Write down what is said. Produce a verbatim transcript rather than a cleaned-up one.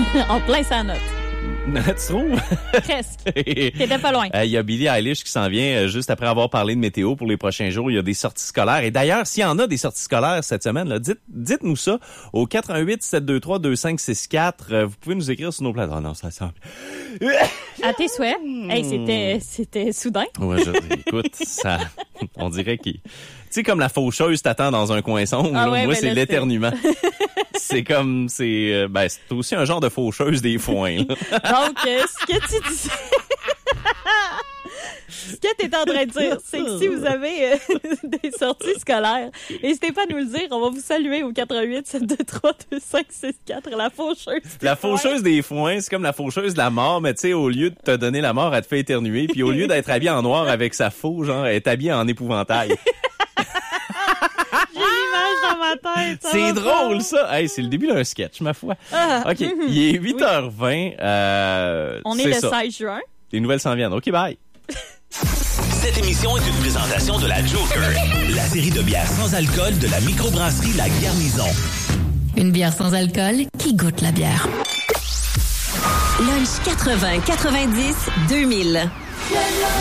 En plein sa note. Tu trouves? Presque. T'étais pas loin. Il euh, y a Billie Eilish qui s'en vient euh, juste après avoir parlé de météo pour les prochains jours. Il y a des sorties scolaires. Et d'ailleurs, s'il y en a des sorties scolaires cette semaine, là, dites, dites-nous ça au quatre un huit sept deux trois deux cinq six quatre. Euh, vous pouvez nous écrire sur nos plateformes. Oh non, ça semble... À tes souhaits. Hey, c'était, c'était soudain. Ouais, je, écoute, ça, on dirait qu'il... Tu sais, comme la faucheuse t'attend dans un coin sombre. Ah ouais, moi, ben c'est là, l'éternuement. C'est comme, c'est, euh, ben, c'est aussi un genre de faucheuse des foins. Là. Donc, euh, ce que tu disais, ce que tu es en train de dire, c'est que si vous avez euh, des sorties scolaires, n'hésitez pas à nous le dire. On va vous saluer au quatre un huit sept deux trois deux cinq six quatre. La faucheuse. La faucheuse des foins, c'est comme la faucheuse de la mort, mais tu sais, au lieu de te donner la mort, elle te fait éternuer. Puis au lieu d'être habillée en noir avec sa faux, genre, elle est habillée en épouvantail. J'ai l'image dans ma tête. Ça C'est va drôle, pas. ça. Hey, c'est le début d'un sketch, ma foi. Ah. OK, il est huit heures vingt. Euh, On est, c'est le ça. seize juin. Les nouvelles s'en viennent. OK, bye. Cette émission est une présentation de la Joker, la série de bières sans alcool de la microbrasserie La Garnison. Une bière sans alcool qui goûte la bière. Lunch quatre-vingts quatre-vingt-dix deux mille.